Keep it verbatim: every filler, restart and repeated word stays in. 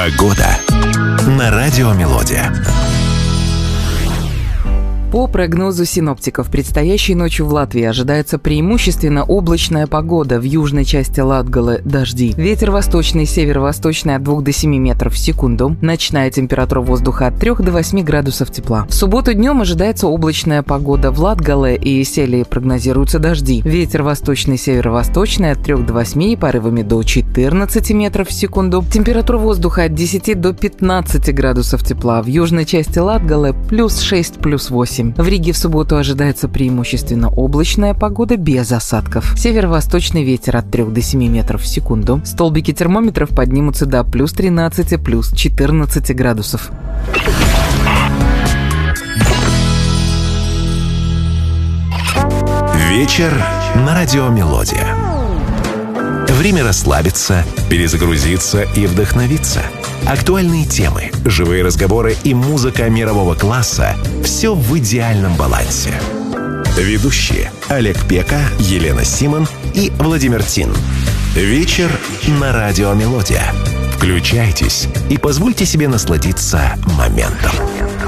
Погода на Радио Мелодия. По прогнозу синоптиков, предстоящей ночью в Латвии ожидается преимущественно облачная погода. В южной части Латгалы – дожди. Ветер восточный, северо-восточный от двух до семи метров в секунду. Ночная температура воздуха от трёх до восьми градусов тепла. В субботу днем ожидается облачная погода. В Латгале и Селии прогнозируются дожди. Ветер восточный, северо-восточный от трёх до восьми, порывами до четырнадцати метров в секунду. Температура воздуха от десяти до пятнадцати градусов тепла. В южной части Латгалы – плюс шесть, плюс восемь. В Риге в субботу ожидается преимущественно облачная погода без осадков. Северо-восточный ветер от трёх до семи метров в секунду. Столбики термометров поднимутся до плюс тринадцати, плюс четырнадцати градусов. Вечер на Радио Мелодия. Время расслабиться, перезагрузиться и вдохновиться. Актуальные темы, живые разговоры и музыка мирового класса – все в идеальном балансе. Ведущие Олег Пека, Елена Симон и Владимир Тин. Вечер на Радио Мелодия. Включайтесь и позвольте себе насладиться моментом.